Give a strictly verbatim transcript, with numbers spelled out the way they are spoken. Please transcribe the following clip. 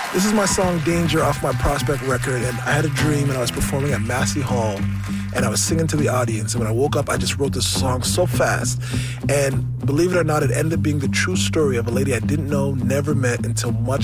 This is my song Danger off my Prospect record, and I had a dream and I was performing at Massey Hall and I was singing to the audience, and when I woke up I just wrote this song so fast, and believe it or not, it ended up being the true story of a lady I didn't know, never met until much